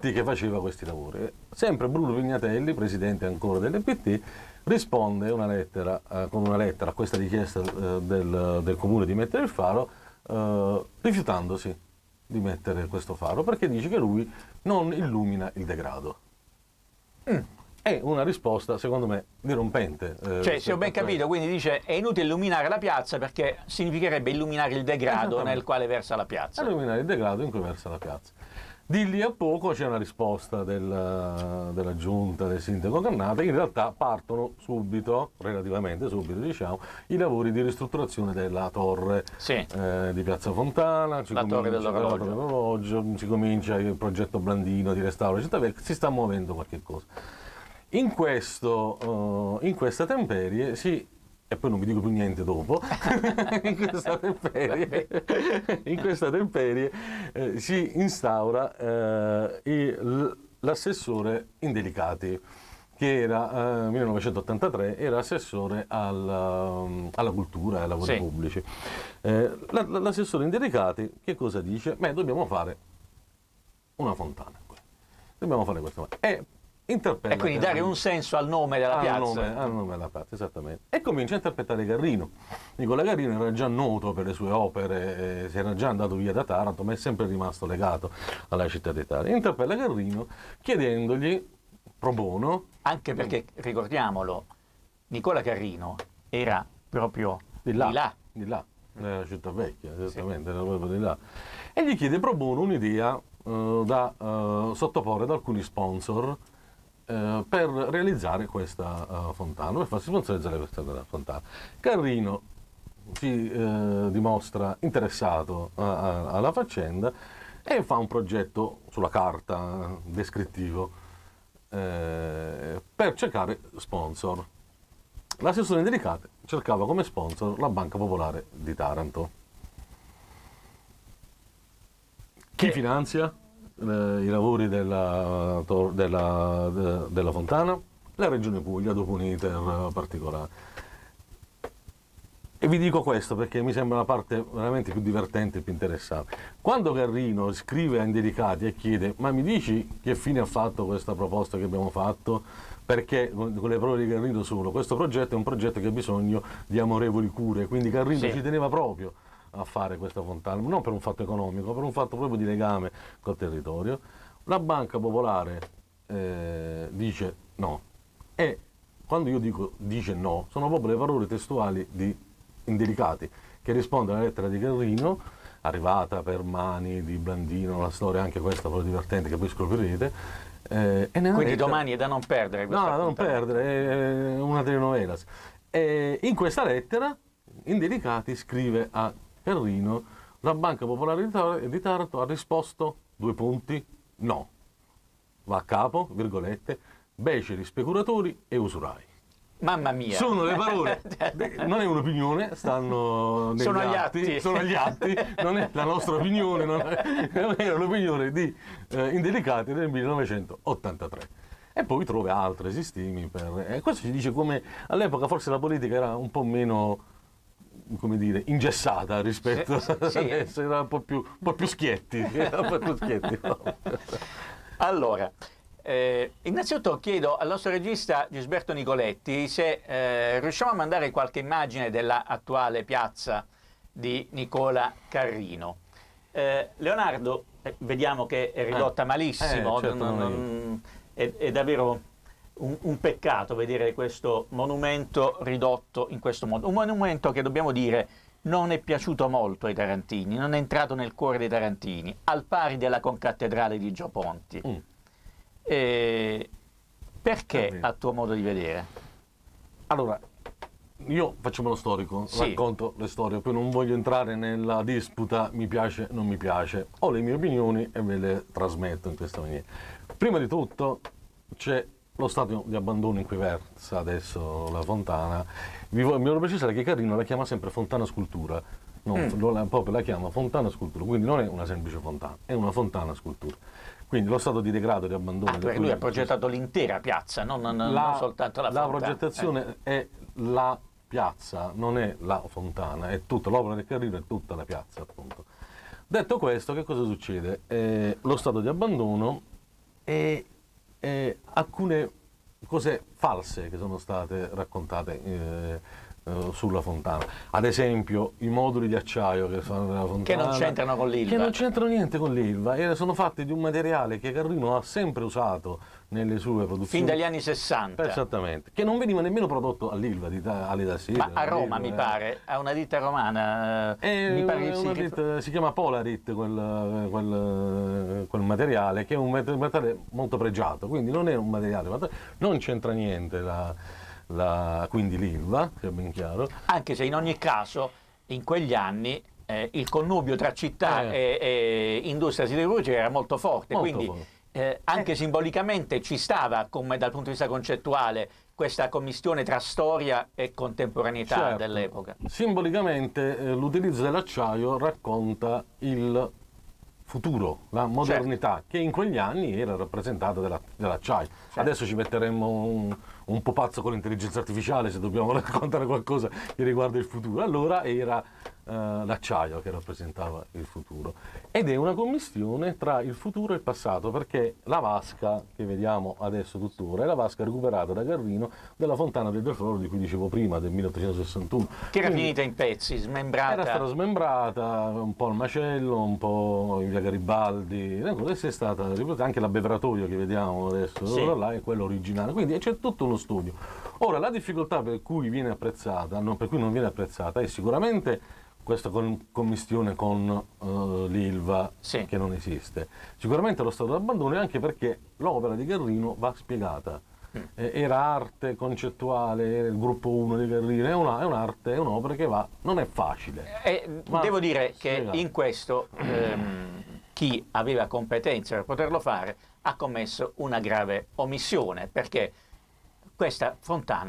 PT che faceva questi lavori. Sempre Bruno Pignatelli, presidente ancora dell'EPT, risponde con una lettera a questa richiesta del comune di mettere il faro, rifiutandosi di mettere questo faro perché dice che lui non illumina il degrado. È una risposta, secondo me, dirompente. Cioè, se ho ben capito, quindi dice è inutile illuminare la piazza perché significherebbe illuminare il degrado nel quale versa la piazza. Illuminare il degrado in cui versa la piazza. Di lì a poco c'è una risposta della giunta, del sindaco Cannata. In realtà partono subito, relativamente subito diciamo, i lavori di ristrutturazione della torre di Piazza Fontana, torre dell'orologio. Si comincia il progetto Blandino di restauro della città, si sta muovendo qualche cosa. In questa temperie e poi non vi dico più niente dopo, in questa temperie si instaura l'assessore Indelicati, che era nel 1983, era assessore alla cultura e ai lavori pubblici. L'assessore Indelicati che cosa dice? Beh, dobbiamo fare una fontana qui. Dobbiamo fare questa. E quindi dare un senso al nome della piazza. Al nome della piazza, esattamente. E comincia a interpretare Garrino. Nicola Garrino era già noto per le sue opere, si era già andato via da Taranto, ma è sempre rimasto legato alla città d'Italia. Interpella Garrino chiedendogli pro bono. Anche perché, ricordiamolo, Nicola Garrino era proprio di là. Nella città vecchia, esattamente, era proprio di là. E gli chiede pro bono un'idea da sottoporre ad alcuni sponsor per realizzare questa fontana, per farsi sponsorizzare questa fontana. Garrino si dimostra interessato alla faccenda e fa un progetto sulla carta descrittivo per cercare sponsor. L'assessore Indelicati cercava come sponsor la Banca Popolare di Taranto. Chi finanzia i lavori della fontana? La Regione Puglia, dopo un iter particolare. E vi dico questo perché mi sembra la parte veramente più divertente e più interessante. Quando Garrino scrive a Indelicati e chiede: ma mi dici che fine ha fatto questa proposta che abbiamo fatto? Perché con le parole di Garrino sono: questo progetto è un progetto che ha bisogno di amorevoli cure, quindi Garrino ci teneva proprio a fare questa fontana, non per un fatto economico, ma per un fatto proprio di legame col territorio. La Banca Popolare dice no, e quando io dico dice no, sono proprio le parole testuali di Indelicati, che risponde alla lettera di Garrino, arrivata per mani di Blandino, la storia anche questa proprio divertente che poi scoprirete. Quindi lettera, domani è da non perdere questa da non perdere, è una telenovelas. In questa lettera Indelicati scrive a Garrino: la Banca Popolare di Taranto ha risposto, no, va a capo, virgolette, beceri, speculatori e usurai. Mamma mia! Sono le parole, non è un'opinione, stanno negli atti, sono agli atti, non è la nostra opinione, non è l'opinione di Indelicati del 1983. E poi trova altre esistimi. Questo ci dice come all'epoca forse la politica era un po' meno, come dire, ingessata rispetto adesso, era un po' più schietti. Allora, innanzitutto chiedo al nostro regista Gisberto Nicoletti se riusciamo a mandare qualche immagine della attuale piazza di Nicola Carrino. Leonardo, vediamo che è ridotta malissimo, certo, è davvero un peccato vedere questo monumento ridotto in questo modo. Un monumento che, dobbiamo dire, non è piaciuto molto ai tarantini, non è entrato nel cuore dei tarantini, al pari della concattedrale di Gio Ponti. Perché, a tuo modo di vedere? Allora, io facciamo lo storico, racconto le storie, poi non voglio entrare nella disputa mi piace, non mi piace. Ho le mie opinioni e ve le trasmetto in questa maniera. Prima di tutto c'è lo stato di abbandono in cui versa adesso la fontana. Mi voglio precisare che Carrino la chiama sempre fontana scultura, proprio la chiama fontana scultura, quindi non è una semplice fontana, è una fontana scultura. Quindi lo stato di degrado, di abbandono. Perché lui ha progettato l'intera piazza, non soltanto la fontana. La progettazione è la piazza, non è la fontana, è tutta l'opera del Carrino, è tutta la piazza, appunto. Detto questo, che cosa succede? Lo stato di abbandono alcune cose false che sono state raccontate sulla fontana. Ad esempio i moduli di acciaio che fanno nella fontana, che non c'entrano con l'Ilva. Che non c'entrano niente con l'Ilva, e sono fatti di un materiale che Carrino ha sempre usato nelle sue produzioni. Fin dagli anni 60. Esattamente. Che non veniva nemmeno prodotto all'Ilva, all'Ida Sirio. Ma a Roma, mi pare, a una ditta romana. Mi pare che si chiama Polarit quel materiale, che è un materiale molto pregiato, quindi non è un materiale, non c'entra niente quindi l'Ilva, che è ben chiaro. Anche se in ogni caso, in quegli anni, il connubio tra città e industria siderurgica era molto forte, quindi anche simbolicamente ci stava, come dal punto di vista concettuale, questa commistione tra storia e contemporaneità dell'epoca. Simbolicamente l'utilizzo dell'acciaio racconta il futuro, la modernità, che in quegli anni era rappresentata dall'acciaio. Adesso ci metteremmo un po' pazzo con l'intelligenza artificiale se dobbiamo raccontare qualcosa che riguarda il futuro. Allora era l'acciaio che rappresentava il futuro. Ed è una commistione tra il futuro e il passato, perché la vasca che vediamo adesso tuttora è la vasca recuperata da Carrino della fontana del Defloro di cui dicevo prima, del 1861. Che era finita in pezzi, smembrata. Era stata smembrata, un po' al macello, un po' in via Garibaldi, adesso è stata ripresa anche l'abbeveratoio che vediamo adesso, là è quello originale, quindi c'è tutto uno studio. Ora, la difficoltà per cui viene apprezzata, per cui non viene apprezzata, è sicuramente questa commistione con l'Ilva, che non esiste. Sicuramente lo stato d'abbandono, è anche perché l'opera di Carrino va spiegata. Era arte concettuale, era il gruppo 1 di Carrino, è un'arte, è un'opera che va, non è facile. Devo dire che in questo chi aveva competenze per poterlo fare ha commesso una grave omissione, perché questa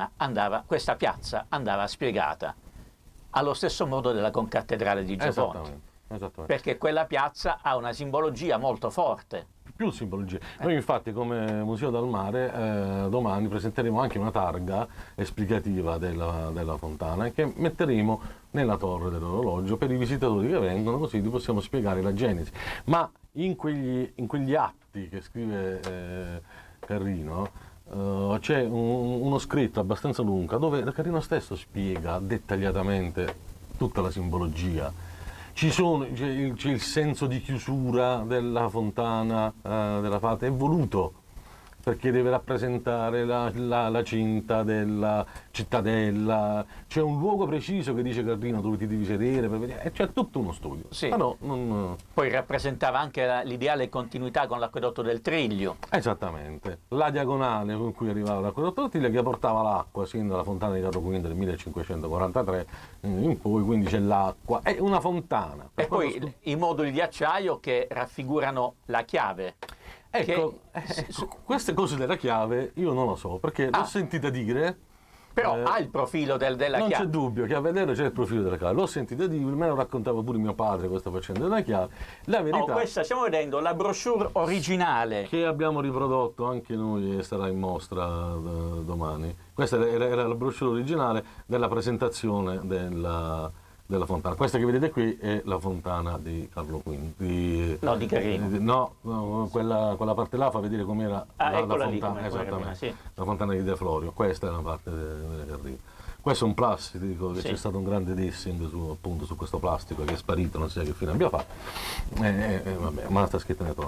piazza andava spiegata allo stesso modo della concattedrale di Gioponte. Esattamente. Perché quella piazza ha una simbologia molto forte. Più simbologia. Noi infatti come Museo del Mare domani presenteremo anche una targa esplicativa della fontana che metteremo nella torre dell'orologio per i visitatori che vengono, così li possiamo spiegare la genesi. Ma in quegli atti che scrive Carrino c'è uno scritto abbastanza lungo dove Carrino stesso spiega dettagliatamente tutta la simbologia. C'è il senso di chiusura della fontana della fata, è voluto perché deve rappresentare la cinta della cittadella, c'è un luogo preciso che dice Carrino dove ti devi sedere per vedere, c'è tutto uno studio. Poi rappresentava anche l'ideale continuità con l'acquedotto del Triglio. Esattamente, la diagonale con cui arrivava l'acquedotto del Triglio che portava l'acqua sin dalla fontana di Carlo V del 1543 in poi, quindi c'è l'acqua, è una fontana. E poi i moduli di acciaio che raffigurano la chiave. Ecco, queste cose della chiave io non lo so, perché l'ho sentita dire. Però ha il profilo della chiave. Non c'è dubbio che a vedere c'è il profilo della chiave. L'ho sentita dire, me lo raccontava pure mio padre questa faccenda della chiave. La verità, questa stiamo vedendo la brochure originale. Che abbiamo riprodotto anche noi e sarà in mostra domani. Questa era la brochure originale della presentazione della fontana. Questa che vedete qui è la fontana di Carlo V. Di Carrino. No, quella parte là fa vedere com'era la fontana. Esattamente, la fontana di De Florio. Questa è la parte di Carrino. Questo è un plastico, che c'è stato un grande dissing appunto su questo plastico che è sparito, non so che fine abbia fatto. Vabbè, ma sta scritto nel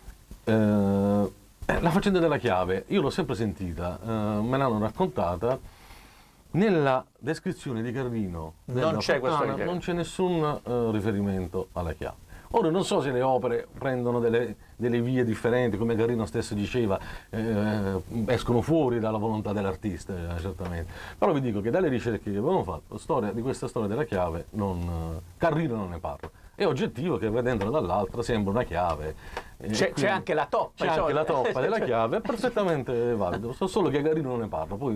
trono. La faccenda della chiave, io l'ho sempre sentita, me l'hanno raccontata. Nella descrizione di Carrino non c'è nessun riferimento alla chiave. Ora non so se le opere prendono delle vie differenti, come Carrino stesso diceva, escono fuori dalla volontà dell'artista, certamente. Però vi dico che dalle ricerche che abbiamo fatto, di questa storia della chiave, Carrino non ne parla. È oggettivo che vedendola dall'altra sembra una chiave. C'è anche la toppa. C'è anche la toppa della chiave, è perfettamente valido, solo che Carrino non ne parla, poi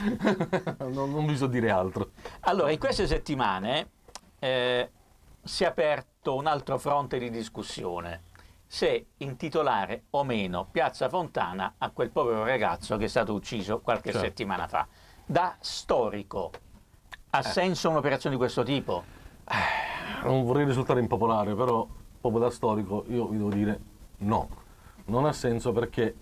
non vi so dire altro. Allora, in queste settimane si è aperto un altro fronte di discussione, se intitolare o meno Piazza Fontana a quel povero ragazzo che è stato ucciso qualche settimana fa. Da storico, ha senso un'operazione di questo tipo? Non vorrei risultare impopolare, però proprio da storico io vi devo dire no. Non ha senso perché